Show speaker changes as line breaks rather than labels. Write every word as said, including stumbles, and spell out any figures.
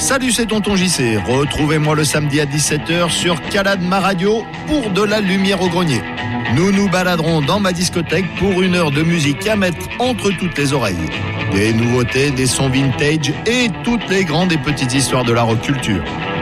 Salut, c'est Tonton J C. Retrouvez-moi le samedi à dix-sept heures sur Calade Ma Radio pour de la lumière au grenier. Nous nous baladerons dans ma discothèque pour une heure de musique à mettre entre toutes les oreilles. Des nouveautés, des sons vintage et toutes les grandes et petites histoires de la rock culture.